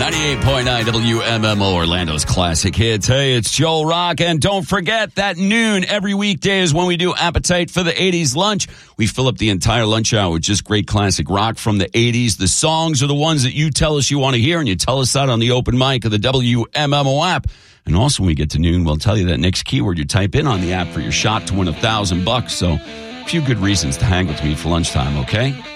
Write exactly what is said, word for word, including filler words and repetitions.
ninety-eight point nine W M M O, Orlando's classic hits. Hey, it's Joel Rock, and don't forget that noon every weekday is when we do Appetite for the eighties lunch. We fill up the entire lunch hour with just great classic rock from the eighties. The songs are the ones that you tell us you want to hear, and you tell us that on the open mic of the W M M O app. And also when we get to noon, we'll tell you that next keyword you type in on the app for your shot to win a thousand bucks. So a few good reasons to hang with me for lunchtime, okay?